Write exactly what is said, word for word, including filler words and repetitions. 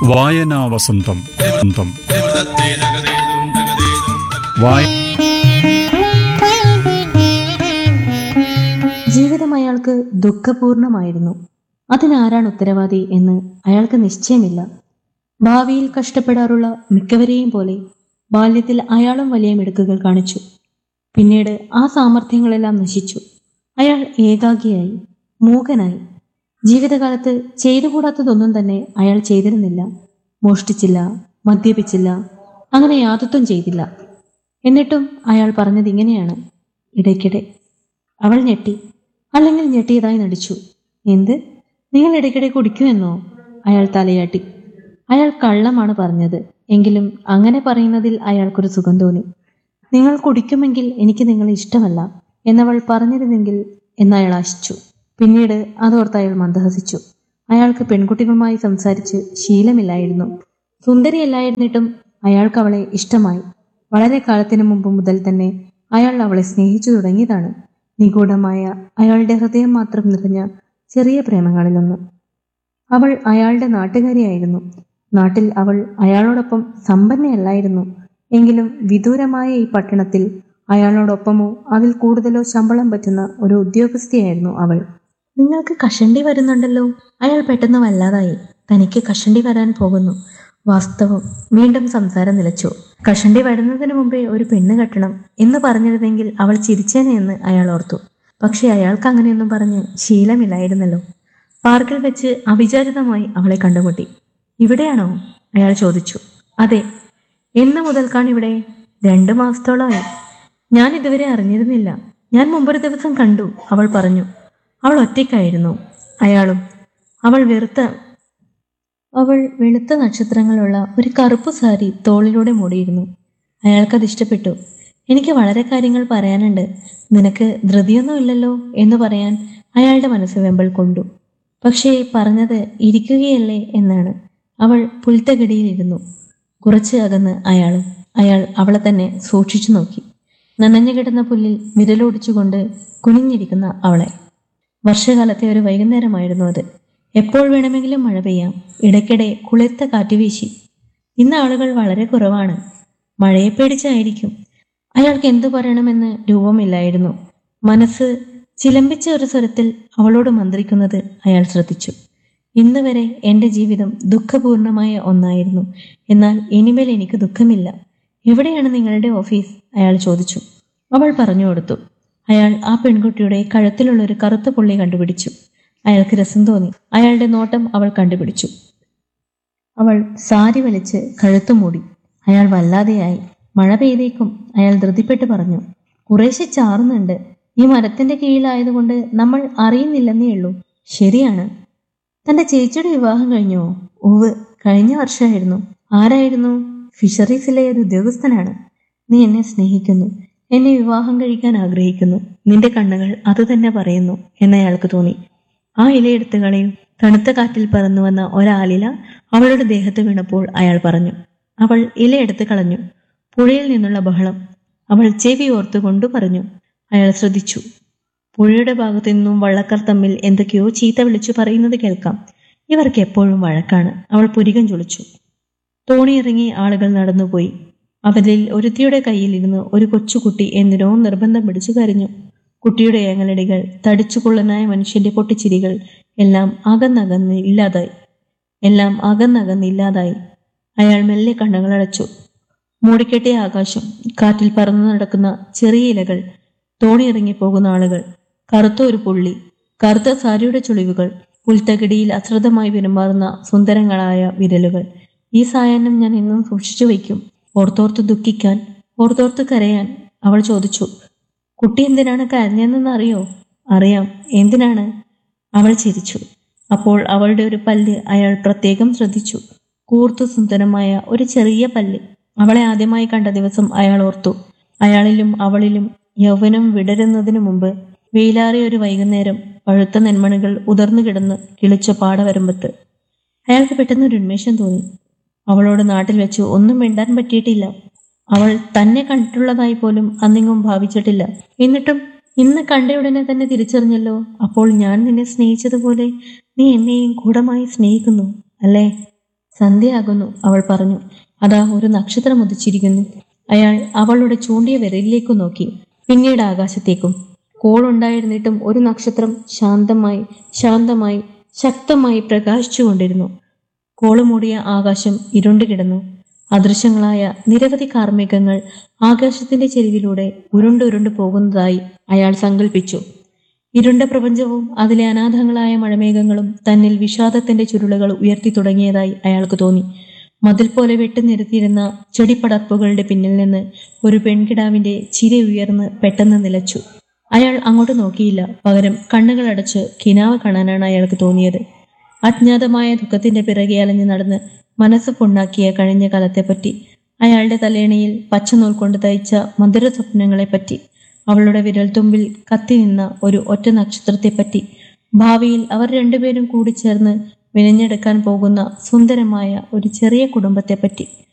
വായനാ വസന്തം. വായ ജീവിതം അയാൾക്ക് ദുഃഖപൂർണമായിരുന്നു. അതിനാരാണ് ഉത്തരവാദി എന്ന് അയാൾക്ക് നിശ്ചയമില്ല. ഭാവിയിൽ കഷ്ടപ്പെടാറുള്ള മിക്കവരെയും പോലെ ബാല്യത്തിൽ അയാളും വലിയ മിടുക്കുകൾ കാണിച്ചു. പിന്നീട് ആ സാമർഥ്യങ്ങളെല്ലാം നശിച്ചു. അയാൾ ഏകാഗിയായി, മൂകനായി. ജീവിതകാലത്ത് ചെയ്തുകൂടാത്തതൊന്നും തന്നെ അയാൾ ചെയ്തിരുന്നില്ല. മോഷ്ടിച്ചില്ല, മദ്യപിച്ചില്ല, അങ്ങനെ യാതൊന്നും ചെയ്തില്ല. എന്നിട്ടും അയാൾ പറഞ്ഞത് ഇങ്ങനെയാണ്: ഇടയ്ക്കിടെ. അവൾ ഞെട്ടി, അല്ലെങ്കിൽ ഞെട്ടിയതായി നടിച്ചു. എന്ത്? നിങ്ങൾ ഇടയ്ക്കിടെ കുടിക്കുമെന്നോ? അയാൾ തലയാട്ടി. അയാൾ കള്ളമാണ് പറഞ്ഞത്. എങ്കിലും അങ്ങനെ പറയുന്നതിൽ അയാൾക്കൊരു സുഖം തോന്നി. നിങ്ങൾ കുടിക്കുമെങ്കിൽ എനിക്ക് നിങ്ങളെ ഇഷ്ടമല്ല എന്നവൾ പറഞ്ഞിരുന്നെങ്കിൽ എന്നയാൾ ആശിച്ചു. പിന്നീട് അതോർത്ത് അയാൾ മന്ദഹസിച്ചു. അയാൾക്ക് പെൺകുട്ടികളുമായി സംസാരിച്ച് ശീലമില്ലായിരുന്നു. സുന്ദരിയല്ലായിരുന്നിട്ടും അയാൾക്ക് അവളെ ഇഷ്ടമായി. വളരെ കാലത്തിനു മുമ്പ് മുതൽ തന്നെ അയാൾ അവളെ സ്നേഹിച്ചു തുടങ്ങിയതാണ്. നിഗൂഢമായ അയാളുടെ ഹൃദയം മാത്രം നിറഞ്ഞ ചെറിയ പ്രേമങ്ങളിലൊന്ന്. അവൾ അയാളുടെ നാട്ടുകാരിയായിരുന്നു. നാട്ടിൽ അവൾ അയാളോടൊപ്പം സമ്പന്നയല്ലായിരുന്നു. എങ്കിലും വിദൂരമായ ഈ പട്ടണത്തിൽ അയാളോടൊപ്പമോ അതിൽ കൂടുതലോ ശമ്പളം പറ്റുന്ന ഒരു ഉദ്യോഗസ്ഥയായിരുന്നു അവൾ. നിങ്ങൾക്ക് കഷണ്ടി വരുന്നുണ്ടല്ലോ. അയാൾ പെട്ടെന്ന് വല്ലാതായി. തനിക്ക് കഷണ്ടി വരാൻ പോകുന്നു. വാസ്തവം. വീണ്ടും സംസാരം നിലച്ചു. കഷണ്ടി വരുന്നതിന് മുമ്പേ ഒരു പെണ്ണ് കെട്ടണം എന്ന് പറഞ്ഞിരുന്നെങ്കിൽ അവൾ ചിരിച്ചേനെ എന്ന് അയാൾ ഓർത്തു. പക്ഷെ അയാൾക്ക് അങ്ങനെയൊന്നും പറഞ്ഞ് ശീലമില്ലായിരുന്നല്ലോ. പാർക്കിൽ വെച്ച് അവിചാരിതമായി അവളെ കണ്ടുമുട്ടി. ഇവിടെയാണോ? അയാൾ ചോദിച്ചു. അതെ. എന്ന് മുതൽക്കാണ് ഇവിടെ? രണ്ടു മാസത്തോളമായി. ഞാൻ ഇതുവരെ അറിഞ്ഞിരുന്നില്ല. ഞാൻ മുമ്പൊരു ദിവസം കണ്ടു, അവൾ പറഞ്ഞു. അവൾ ഒറ്റയ്ക്കായിരുന്നു. അയാളും. അവൾ വെറുത്ത അവൾ വെളുത്ത നക്ഷത്രങ്ങളുള്ള ഒരു കറുപ്പ് സാരി തോളിലൂടെ മൂടിയിരുന്നു. അയാൾക്കത് ഇഷ്ടപ്പെട്ടു. എനിക്ക് വളരെ കാര്യങ്ങൾ പറയാനുണ്ട്. നിനക്ക് ധൃതിയൊന്നുമില്ലല്ലോ എന്ന് പറയാൻ അയാളുടെ മനസ്സ് വെമ്പൽ കൊണ്ടു. പക്ഷേ പറഞ്ഞത് ഇരിക്കുകയല്ലേ എന്നാണ്. അവൾ പുൽത്തകിടിയിലിരുന്നു. കുറച്ച് അകന്ന് അയാളും. അയാൾ അവളെ തന്നെ സൂക്ഷിച്ചു നോക്കി. നനഞ്ഞു കിടന്ന പുല്ലിൽ വിരലോടിച്ചുകൊണ്ട് കുനിഞ്ഞിരിക്കുന്ന അവളെ. വർഷകാലത്തെ ഒരു വൈകുന്നേരമായിരുന്നു അത്. എപ്പോൾ വേണമെങ്കിലും മഴ പെയ്യാം. ഇടയ്ക്കിടെ കുളിർത്ത കാറ്റ് വീശി. ഇന്ന് ആളുകൾ വളരെ കുറവാണ്. മഴയെ പേടിച്ചായിരിക്കും. അയാൾക്ക് എന്തു പറയണമെന്ന് രൂപമില്ലായിരുന്നു. മനസ്സ് ചിലമ്പിച്ച ഒരു സ്വരത്തിൽ അവളോട് മന്ത്രിക്കുന്നത് അയാൾ ശ്രദ്ധിച്ചു. ഇന്ന് വരെ എൻ്റെ ജീവിതം ദുഃഖപൂർണമായ ഒന്നായിരുന്നു. എന്നാൽ ഇനിമേൽ എനിക്ക് ദുഃഖമില്ല. എവിടെയാണ് നിങ്ങളുടെ ഓഫീസ്? അയാൾ ചോദിച്ചു. അവൾ പറഞ്ഞു കൊടുത്തു. അയാൾ ആ പെൺകുട്ടിയുടെ കഴുത്തിലുള്ള ഒരു കറുത്ത പുള്ളി കണ്ടുപിടിച്ചു. അയാൾക്ക് രസം തോന്നി. അയാളുടെ നോട്ടം അവൾ കണ്ടുപിടിച്ചു. അവൾ സാരി വലിച്ച് കഴുത്തു മൂടി. അയാൾ വല്ലാതെയായി. മഴ പെയ്തേക്കും, അയാൾ ധൃതിപ്പെട്ട് പറഞ്ഞു. കുറേശ്ശെ ചാറുന്നുണ്ട്. ഈ മരത്തിന്റെ കീഴിലായതുകൊണ്ട് നമ്മൾ അറിയുന്നില്ലെന്നേ ഉള്ളൂ. ശരിയാണ്. തന്റെ ചേച്ചിയുടെ വിവാഹം കഴിഞ്ഞോ? ഉവ്, കഴിഞ്ഞ വർഷമായിരുന്നു. ആരായിരുന്നു? ഫിഷറീസിലെ ഒരു ഉദ്യോഗസ്ഥനാണ്. നീ എന്നെ സ്നേഹിക്കുന്നു, എന്നെ വിവാഹം കഴിക്കാൻ ആഗ്രഹിക്കുന്നു. നിന്റെ കണ്ണുകൾ അത് തന്നെ പറയുന്നു എന്നയാൾക്ക് തോന്നി. ആ ഇലയെടുത്ത് കളയും. തണുത്ത കാറ്റിൽ പറന്നു വന്ന ഒരാലില അവളുടെ ദേഹത്ത് വീണപ്പോൾ അയാൾ പറഞ്ഞു. അവൾ ഇലയെടുത്ത് കളഞ്ഞു. പുഴയിൽ നിന്നുള്ള ബഹളം. അവൾ ചെവി ഓർത്തുകൊണ്ടു പറഞ്ഞു. അയാൾ ശ്രദ്ധിച്ചു. പുഴയുടെ ഭാഗത്തു നിന്നും വള്ളക്കാർ തമ്മിൽ എന്തൊക്കെയോ ചീത്ത വിളിച്ചു പറയുന്നത് കേൾക്കാം. ഇവർക്ക് എപ്പോഴും വഴക്കാണ്. അവൾ പുരികം ചുളിച്ചു. തോണിയിറങ്ങി ആളുകൾ നടന്നുപോയി. അവരിൽ ഒരുത്തിയുടെ കയ്യിലിരുന്ന് ഒരു കൊച്ചുകുട്ടി എന്തിനോ നിർബന്ധം പിടിച്ചു കരഞ്ഞു. കുട്ടിയുടെ ഏങ്ങലടികൾ, തടിച്ചുകുള്ളനായ മനുഷ്യന്റെ പൊട്ടിച്ചിരികൾ എല്ലാം അകന്നകന്ന് ഇല്ലാതായി. എല്ലാം അകന്നകന്ന് ഇല്ലാതായി. അയാൾ മെല്ലെ കണ്ണുകളടച്ചു. മൂടിക്കെട്ടിയ ആകാശം, കാറ്റിൽ പറന്നു നടക്കുന്ന ചെറിയ ഇലകൾ, തോണിയിറങ്ങി പോകുന്ന ആളുകൾ, കറുത്ത ഒരു പുള്ളി, കറുത്ത സാരിയുടെ ചുളിവുകൾ, പുൽത്തകിടിയിൽ അശ്രദ്ധമായി പെരുമാറുന്ന സുന്ദരങ്ങളായ വിരലുകൾ. ഈ സായാഹ്നം ഞാൻ എന്നും സൂക്ഷിച്ചു വയ്ക്കും. ഓർത്തോർത്ത് ദുഃഖിക്കാൻ, ഓർത്തോർത്ത് കരയാൻ. അവൾ ചോദിച്ചു. കുട്ടി എന്തിനാണ് കരഞ്ഞതെന്ന് അറിയോ? അറിയാം. എന്തിനാണ്? അവൾ ചിരിച്ചു. അപ്പോൾ അവളുടെ ഒരു പല്ല് അയാൾ പ്രത്യേകം ശ്രദ്ധിച്ചു. കൂർത്തു സുന്ദരമായ ഒരു ചെറിയ പല്ല്. അവളെ ആദ്യമായി കണ്ട ദിവസം അയാൾ ഓർത്തു. അയാളിലും അവളിലും യൗവനം വിടരുന്നതിനു മുമ്പ് വെയിലാറിയ ഒരു വൈകുന്നേരം, പഴുത്ത നെന്മണികൾ ഉതിർന്നു കിടന്ന് കിളിച്ച പാടവരമ്പത്ത്. അയാൾക്ക് പെട്ടെന്നൊരു ഉന്മേഷം തോന്നി. അവളോട് നാട്ടിൽ വെച്ച് ഒന്നും മിണ്ടാൻ പറ്റിയിട്ടില്ല. അവൾ തന്നെ കണ്ടിട്ടുള്ളതായി പോലും അന്നെങ്ങും ഭാവിച്ചിട്ടില്ല. എന്നിട്ടും ഇന്ന് കണ്ടയുടനെ തന്നെ തിരിച്ചറിഞ്ഞല്ലോ. അപ്പോൾ ഞാൻ നിന്നെ സ്നേഹിച്ചതുപോലെ നീ എന്നെയും ഗൂഢമായി സ്നേഹിക്കുന്നു അല്ലേ? സന്ധ്യയാകുന്നു, അവൾ പറഞ്ഞു. അതാ ഒരു നക്ഷത്രം ഉദിച്ചിരിക്കുന്നു. അയാൾ അവളുടെ ചൂണ്ടിയ വിരലിലേക്ക് നോക്കി, പിന്നീട് ആകാശത്തേക്കും. കോളുണ്ടായിരുന്നിട്ടും ഒരു നക്ഷത്രം ശാന്തമായി ശാന്തമായി ശക്തമായി പ്രകാശിച്ചുകൊണ്ടിരുന്നു. കോളുമൂടിയ ആകാശം ഇരുണ്ടു കിടന്നു. അദൃശ്യങ്ങളായ നിരവധി കാർമേഘങ്ങൾ ആകാശത്തിന്റെ ചെരിവിലൂടെ ഉരുണ്ടുരുണ്ടു പോകുന്നതായി അയാൾ സങ്കല്പിച്ചു. ഇരുണ്ട പ്രപഞ്ചവും അതിലെ അനാഥങ്ങളായ മഴമേഘങ്ങളും തന്നിൽ വിഷാദത്തിന്റെ ചുരുളുകൾ ഉയർത്തി തുടങ്ങിയതായി അയാൾക്ക് തോന്നി. മതിൽ പോലെ വെട്ടുനിരത്തിയിരുന്ന ചെടിപ്പടർപ്പുകളുടെ പിന്നിൽ നിന്ന് ഒരു പെൺകിടാവിന്റെ ചിരി ഉയർന്ന് പെട്ടെന്ന് നിലച്ചു. അയാൾ അങ്ങോട്ട് നോക്കിയില്ല. പകരം കണ്ണുകൾ അടച്ച് കിനാവ് കാണാനാണ് അയാൾക്ക് തോന്നിയത്. അജ്ഞാതമായ ദുഃഖത്തിന്റെ പിറകെ അലഞ്ഞു നടന്ന് മനസ്സ് പുണ്ണാക്കിയ കഴിഞ്ഞ കാലത്തെപ്പറ്റി, അയാളുടെ തലേണയിൽ പച്ചനൂൽ കൊണ്ട് തയ്ച്ച മധുര സ്വപ്നങ്ങളെപ്പറ്റി, അവളുടെ വിരൽത്തുമ്പിൽ കത്തി നിന്ന ഒരു ഒറ്റ നക്ഷത്രത്തെപ്പറ്റി, ഭാവിയിൽ അവർ രണ്ടുപേരും കൂടി ചേർന്ന് മെനഞ്ഞെടുക്കാൻ പോകുന്ന സുന്ദരമായ ഒരു ചെറിയ കുടുംബത്തെപ്പറ്റി.